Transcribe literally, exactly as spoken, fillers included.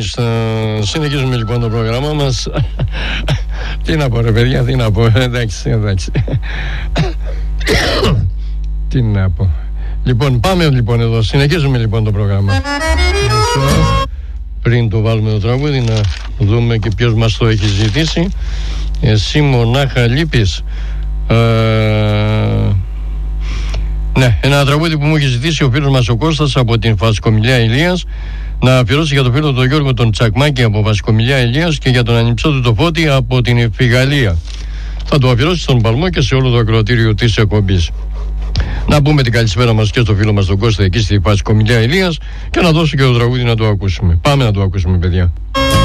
Μάλιστα, συνεχίζουμε λοιπόν το πρόγραμμά μας. Τι να πω ρε παιδιά, τι να πω, εντάξει, εντάξει. Τι να πω. Λοιπόν, πάμε λοιπόν εδώ, συνεχίζουμε λοιπόν το πρόγραμμα. Πριν το βάλουμε το τραγούδι, να δούμε και ποιος μας το έχει ζητήσει. Εσύ μονάχα λείπεις. ε, Ναι, ένα τραγούδι που μου έχει ζητήσει ο φίλος μας ο Κώστας από την Βασικομιλιά Ηλίας, να αφιερώσει για το φίλο τον Γιώργο τον Τσακμάκη από Βασικομιλιά Ηλίας και για τον ανιψό του το Φώτη από την Εφηγαλία. Θα το αφιερώσει στον Παλμό και σε όλο το ακροατήριο της εκπομπής. Να πούμε την καλησπέρα μας και στο φίλο μας τον Κώστα εκεί στη Βασικομιλιά Ηλίας και να δώσω και το τραγούδι να το ακούσουμε. Πάμε να το ακούσουμε, παιδιά.